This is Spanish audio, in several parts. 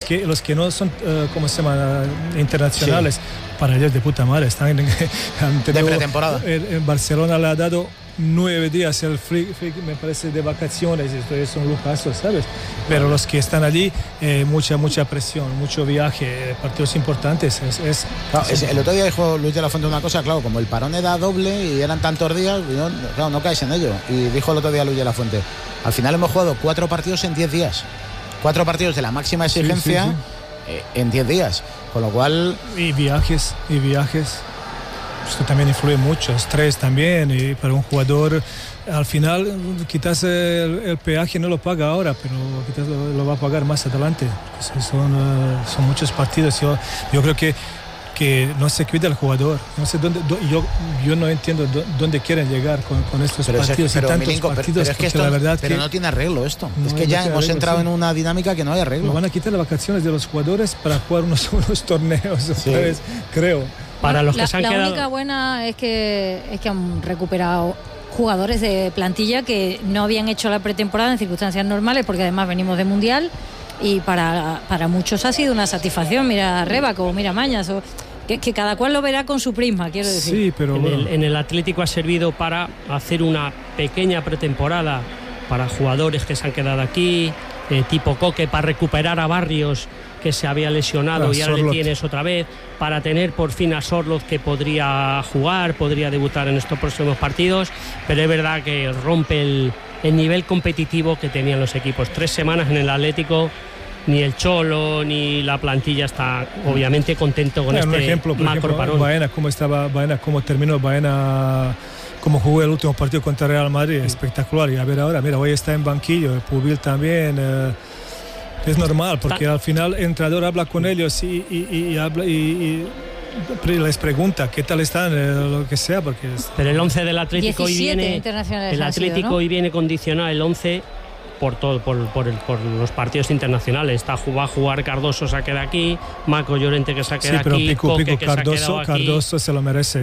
los que no son, ¿cómo se llama? Internacionales, sí. Para ellos de puta madre. Están de pretemporada. En Barcelona le ha dado 9 días el free, me parece, de vacaciones. Esto es un lujazo, ¿sabes? Pero los que están allí, mucha presión, mucho viaje, partidos importantes. El otro día dijo Luis de la Fuente una cosa, claro, como el parón era doble y eran tantos días, claro, no caes en ello. Y dijo el otro día Luis de la Fuente, al final hemos jugado 4 partidos en 10 días. 4 partidos de la máxima exigencia, sí. En 10 días. Con lo cual... Y viajes. Esto también influye mucho, estrés también, y para un jugador al final quizás el peaje no lo paga ahora, pero quizás lo va a pagar más adelante. Son muchos partidos. Yo creo que no se cuida el jugador. No sé yo no entiendo dónde quieren llegar con estos partidos y tantos Milinko, partidos. Pero es que esto, la verdad pero no tiene arreglo esto. No, es que ya hemos entrado en una dinámica que no hay arreglo. Lo van a quitar las vacaciones de los jugadores para jugar unos torneos, sí. ¿Sabes? Creo. Para los que se han quedado... La única buena es que han recuperado jugadores de plantilla que no habían hecho la pretemporada en circunstancias normales, porque además venimos de Mundial, y para muchos ha sido una satisfacción. Mira a Rébaco, mira a Mañas, que cada cual lo verá con su prisma, quiero decir. Sí, pero en el Atlético ha servido para hacer una pequeña pretemporada para jugadores que se han quedado aquí, tipo Coque, para recuperar a Barrios, que se había lesionado y ahora le tienes otra vez, para tener por fin a Sorloth, que podría jugar, podría debutar en estos próximos partidos, pero es verdad que rompe el nivel competitivo que tenían los equipos. 3 semanas en el Atlético, ni el Cholo ni la plantilla está obviamente contento con macro parón. Baena, cómo terminó Baena, cómo jugó el último partido contra Real Madrid, espectacular. Y a ver ahora, mira, hoy está en banquillo, Pubil también. Es normal, porque al final el entrenador habla con ellos y habla y les pregunta qué tal están, lo que sea, porque pero el 11 del Atlético hoy viene, el Atlético hoy viene condicionado el 11 por los partidos internacionales. Va a jugar Cardoso, se queda aquí, Marco Llorente, que se queda aquí, Coque, que Cardoso, Cardoso se lo merece.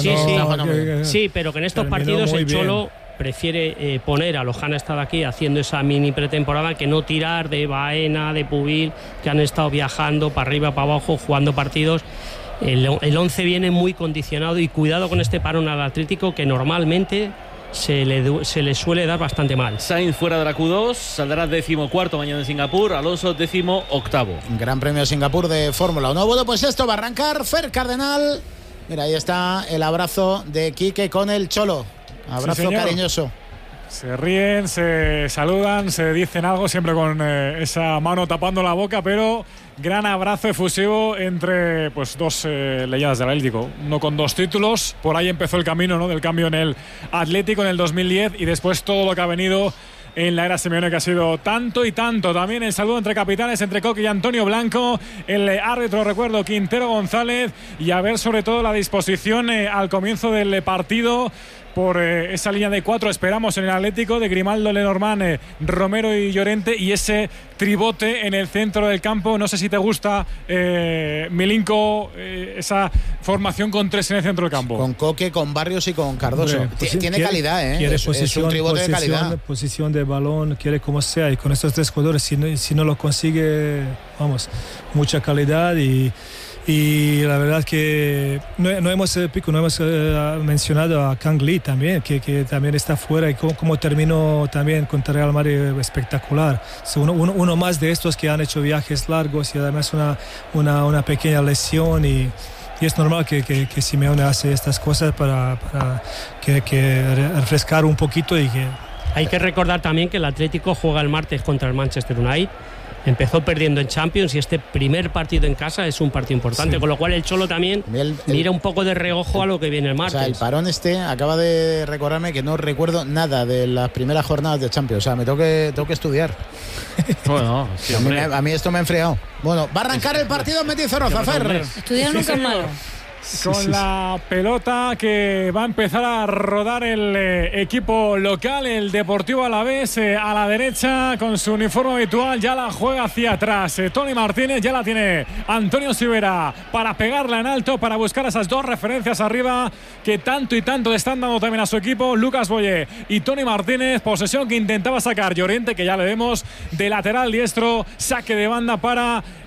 Mira, sí, pero que en estos partidos el Cholo prefiere poner a los que han estado aquí haciendo esa mini pretemporada, que no tirar de Baena, de Pubil, que han estado viajando para arriba, para abajo, jugando partidos. El 11 viene muy condicionado, y cuidado con este parón al Atlético, que normalmente se le suele dar bastante mal. Sainz fuera de la Q2, saldrá 14º mañana en Singapur, Alonso 18º. Gran Premio de Singapur de Fórmula 1. Bueno, pues esto va a arrancar. Fer Cardenal, mira, ahí está el abrazo de Quique con el Cholo. Abrazo cariñoso. Se ríen, se saludan, se dicen algo, siempre con esa mano tapando la boca, pero gran abrazo efusivo entre pues 2 leyendas del Atlético. Uno con 2 títulos, por ahí empezó el camino, ¿no?, del cambio en el Atlético en el 2010, y después todo lo que ha venido en la era Simeone, que ha sido tanto y tanto. También el saludo entre capitanes, entre Coque y Antonio Blanco, el árbitro, recuerdo, Quintero González, y a ver sobre todo la disposición al comienzo del partido por esa línea de 4. Esperamos en el Atlético de Grimaldo, Lenormand, Romero y Llorente, y ese tribote en el centro del campo. No sé si te gusta, Milinko, esa formación con 3 en el centro del campo. Con Coque, con Barrios y con Cardoso. Tiene calidad, es un tribote de calidad. Posición de balón, quiere como sea, y con estos 3 jugadores, si no lo consigue, vamos, mucha calidad. Y la verdad que no hemos mencionado a Kang Lee también, que también está fuera, y como terminó también contra Real Madrid, espectacular. Uno más de estos que han hecho viajes largos, y además una pequeña lesión, y es normal que Simeone hace estas cosas para que refrescar un poquito. Y que hay que recordar también que el Atlético juega el martes contra el Manchester United. Empezó perdiendo en Champions, y este primer partido en casa es un partido importante, sí. Con lo cual el Cholo también mira un poco de reojo a lo que viene el martes. O sea, el parón acaba de recordarme que no recuerdo nada de las primeras jornadas de Champions. O sea, me tengo que estudiar. Bueno, sí, a mí esto me ha enfriado. Bueno, va a arrancar el partido en Mendizorroza, Fer. Estudiar nunca es malo. Con la pelota que va a empezar a rodar el equipo local, el Deportivo Alavés, a la derecha con su uniforme habitual, ya la juega hacia atrás. Tony Martínez, ya la tiene Antonio Silvera para pegarla en alto, para buscar esas 2 referencias arriba que tanto y tanto le están dando también a su equipo. Lucas Boyé y Tony Martínez, posesión que intentaba sacar Llorente, que ya le vemos de lateral diestro, saque de banda para